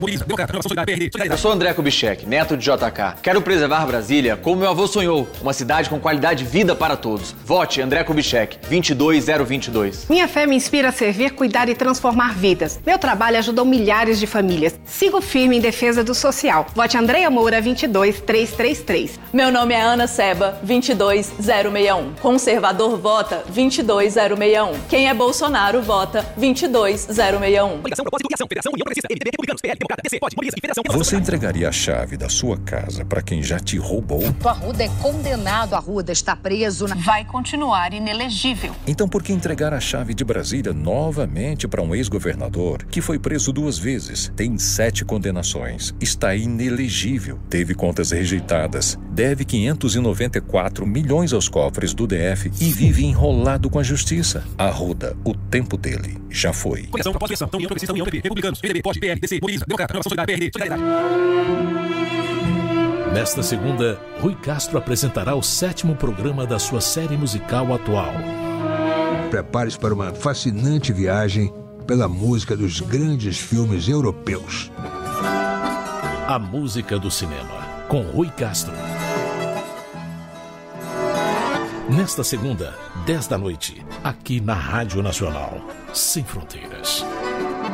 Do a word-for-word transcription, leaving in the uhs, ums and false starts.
Eu sou André Kubitschek, neto de J K. Quero preservar Brasília como meu avô sonhou, uma cidade com qualidade de vida para todos. Vote André Kubitschek, vinte e dois zero vinte e dois. Minha fé me inspira a servir, cuidar e transformar vidas. Meu trabalho ajudou milhares de famílias. Sigo firme em defesa do social. Vote Andréia Moura, vinte e dois três três três. Meu nome é Ana Seba, vinte e dois zero seis um. Conservador vota vinte e dois zero seis um. Quem é Bolsonaro vota vinte e dois zero seis um. Você entregaria a chave da sua casa para quem já te roubou? O Arruda é condenado, Arruda está preso. Na... Vai continuar inelegível. Então por que entregar a chave de Brasília novamente para um ex-governador que foi preso duas vezes, tem sete condenações, está inelegível, teve contas rejeitadas, deve quinhentos e noventa e quatro milhões aos cofres do D F e vive enrolado com a justiça? Arruda, o tempo dele já foi. Coligação, propós-eleição, União Progressista, União, P P, Republicanos, P M D, P O D, P L, D C, Mobiliza, Democrata, Renovação Solidária, P R D, Solidariedade. Nesta segunda, Rui Castro apresentará o sétimo programa da sua série musical atual. Prepare-se para uma fascinante viagem pela música dos grandes filmes europeus. A música do cinema, com Rui Castro. Nesta segunda, dez da noite, aqui na Rádio Nacional, Sem Fronteiras.